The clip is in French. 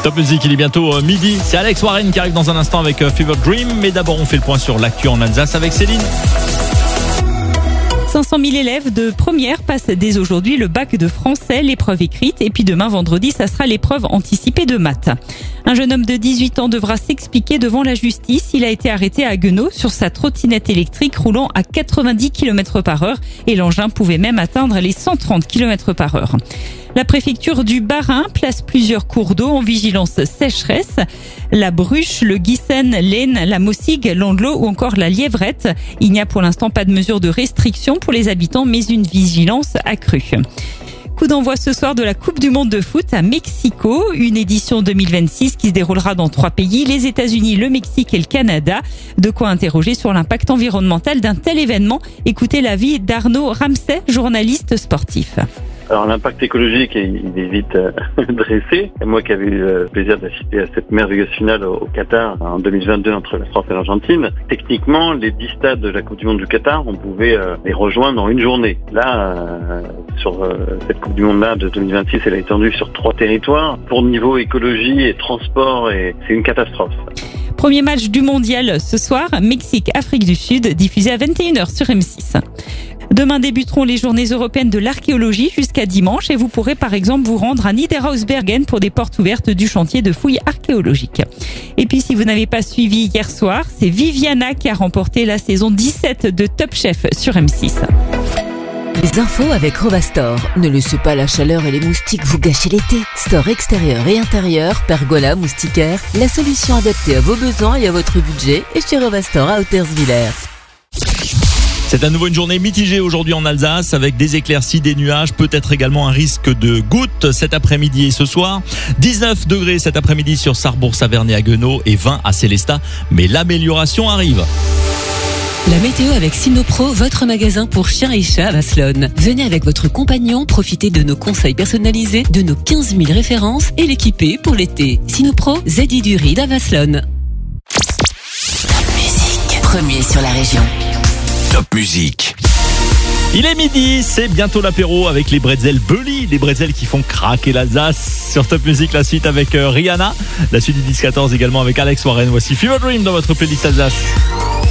Top Music, il est bientôt midi. C'est Alex Warren qui arrive dans un instant avec Fever Dream. Mais d'abord, on fait le point sur l'actu en Alsace avec Céline. 500 000 élèves de première passent dès aujourd'hui le bac de français, l'épreuve écrite. Et puis demain, vendredi, ça sera l'épreuve anticipée de maths. Un jeune homme de 18 ans devra s'expliquer devant la justice. Il a été arrêté à Haguenau sur sa trottinette électrique roulant à 90 km/h. Et l'engin pouvait même atteindre les 130 km/h. La préfecture du Bas-Rhin place plusieurs cours d'eau en vigilance sécheresse. La Bruche, le Guissen, l'Aisne, la Mossig, l'Andelot ou encore la Lièvrette. Il n'y a pour l'instant pas de mesure de restriction pour les habitants, mais une vigilance accrue. Coup d'envoi ce soir de la Coupe du Monde de foot à Mexico, une édition 2026 qui se déroulera dans 3 pays, les États-Unis, le Mexique et le Canada. De quoi interroger sur l'impact environnemental d'un tel événement. Écoutez l'avis d'Arnaud Ramsay, journaliste sportif. Alors l'impact écologique, il est vite dressé. Et moi qui avais eu le plaisir d'assister à cette merveilleuse finale au Qatar en 2022 entre la France et l'Argentine, techniquement, les 10 stades de la Coupe du Monde du Qatar, on pouvait les rejoindre en une journée. Là, sur cette Coupe du Monde-là de 2026, elle est étendue sur 3 territoires. Pour niveau écologie et transport, c'est une catastrophe. Premier match du mondial ce soir, Mexique-Afrique du Sud, diffusé à 21h sur M6. Demain débuteront les journées européennes de l'archéologie jusqu'à dimanche et vous pourrez par exemple vous rendre à Niederhausbergen pour des portes ouvertes du chantier de fouilles archéologiques. Et puis si vous n'avez pas suivi hier soir, c'est Viviana qui a remporté la saison 17 de Top Chef sur M6. Les infos avec Rovastor. Ne laissez pas la chaleur et les moustiques vous gâcher l'été. Store extérieur et intérieur, pergola, moustiquaire, la solution adaptée à vos besoins et à votre budget est chez Rovastor à Hauterswiller. C'est à nouveau une journée mitigée aujourd'hui en Alsace avec des éclaircies, des nuages, peut-être également un risque de gouttes cet après-midi et ce soir. 19 degrés cet après-midi sur Sarrebourg, Saverne et Haguenau et 20 à Célestat. Mais l'amélioration arrive. La météo avec Sinopro, votre magasin pour chiens et chats à Vasselonne. Venez avec votre compagnon, profitez de nos conseils personnalisés, de nos 15 000 références et l'équiper pour l'été. Sinopro, Zedi du Ride à Vasselonne. Top Music, premier sur la région. Top Music. Il est midi, c'est bientôt l'apéro avec les bretzels Bully, les bretzels qui font craquer l'Alsace. Sur Top Music, la suite avec Rihanna, la suite du 10-14 également avec Alex Warren. Voici Fever Dream dans votre playlist Alsace.